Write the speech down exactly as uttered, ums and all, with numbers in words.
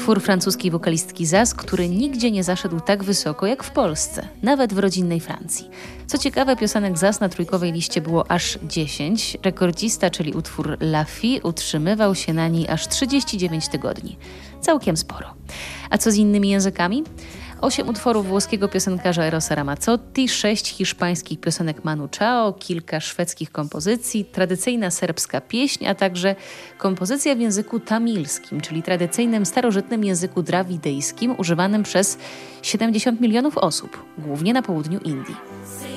Utwór francuskiej wokalistki Zaz, który nigdzie nie zaszedł tak wysoko jak w Polsce, nawet w rodzinnej Francji. Co ciekawe, piosenek Zaz na trójkowej liście było aż dziesięć. Rekordzista, czyli utwór La Fille, utrzymywał się na niej aż trzydzieści dziewięć tygodni. Całkiem sporo. A co z innymi językami? Osiem utworów włoskiego piosenkarza Erosa Ramazzotti, sześć hiszpańskich piosenek Manu Chao, kilka szwedzkich kompozycji, tradycyjna serbska pieśń, a także kompozycja w języku tamilskim, czyli tradycyjnym starożytnym języku drawidyjskim używanym przez siedemdziesiąt milionów osób, głównie na południu Indii.